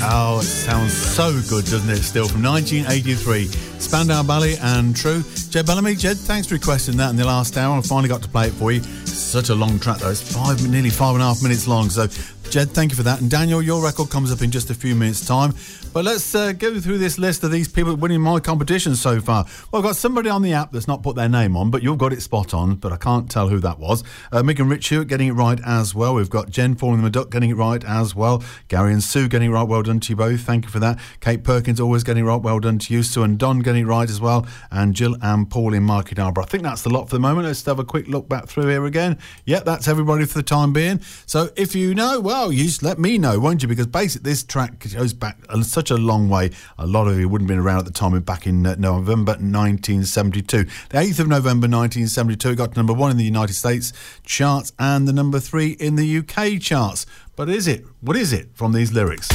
Oh, it sounds so good, doesn't it, still, from 1983. Spandau Ballet and True. Jed Bellamy. Jed, thanks for requesting that in the last hour. I finally got to play it for you. It's such a long track, though. It's nearly 5.5 minutes long, so Jed, thank you for that. And Daniel, your record comes up in just a few minutes' time. But let's go through this list of these people winning my competition so far. Well, I've got somebody on the app that's not put their name on, but you've got it spot on, but I can't tell who that was. Mick and Rich Hewitt getting it right as well. We've got Jen Falling the Duck getting it right as well. Gary and Sue getting it right. Well done to you both. Thank you for that. Kate Perkins always getting it right. Well done to you. Sue and Don getting it right as well. And Jill and Paul in Market Harbour. I think that's the lot for the moment. Let's have a quick look back through here again. Yep, that's everybody for the time being. So if you know, well, you just let me know, won't you? Because basically this track goes back such a long way. A lot of you wouldn't have been around at the time, back in November 1972. The 8th of November 1972, it got to number 1 in the United States charts and the number 3 in the UK charts. But what is it from these lyrics?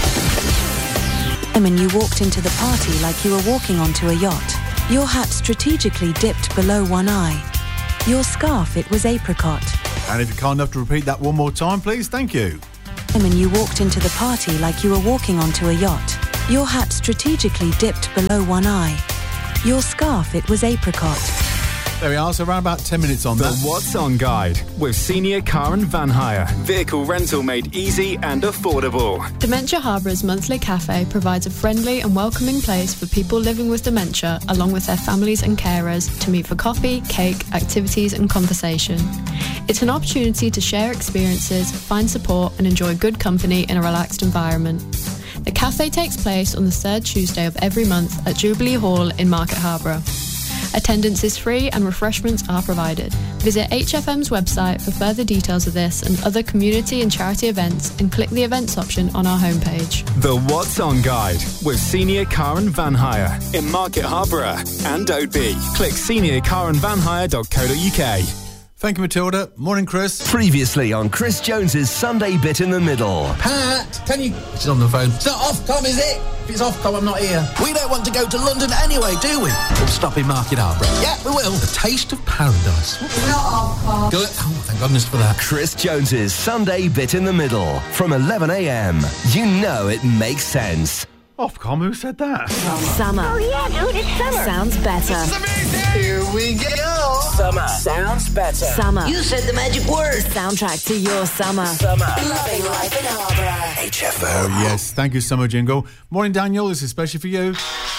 And you walked into the party like you were walking onto a yacht. Your hat strategically dipped below one eye. Your scarf, it was apricot. And if you're kind enough to repeat that one more time, please, thank you. And you walked into the party like you were walking onto a yacht. Your hat strategically dipped below one eye. Your scarf, it was apricot. There we are, so around about 10 minutes on that. The What's On Guide with Senior Car and Van Hire. Vehicle rental made easy and affordable. Dementia Harbour's monthly cafe provides a friendly and welcoming place for people living with dementia, along with their families and carers, to meet for coffee, cake, activities and conversation. It's an opportunity to share experiences, find support and enjoy good company in a relaxed environment. The cafe takes place on the third Tuesday of every month at Jubilee Hall in Market Harbour. Attendance is free and refreshments are provided. Visit HFM's website for further details of this and other community and charity events and click the events option on our homepage. The What's On Guide with Senior Car and Van Hire in Market Harbour and Oadby. Click seniorcarandvanhire.co.uk. Thank you, Matilda. Morning, Chris. Previously on Chris Jones's Sunday Bit in the Middle. Pat, can you... She's on the phone. It's not Ofcom, is it? If it's Ofcom, I'm not here. We don't want to go to London anyway, do we? We'll stop in Market Harbour. Yeah, we will. The Taste of Paradise. Not Ofcom. Good. Oh, thank goodness for that. Chris Jones's Sunday Bit in the Middle. From 11 a.m. You know it makes sense. Ofcom, who said that? Summer. Oh, yeah, dude, it's summer. Sounds better. Here we go. Summer. Sounds better. Summer. You said the magic word. The soundtrack to your summer. Summer. Loving life in Harbour. HFM. Yes, thank you, Summer Jingle. Morning, Daniel. This is especially for you.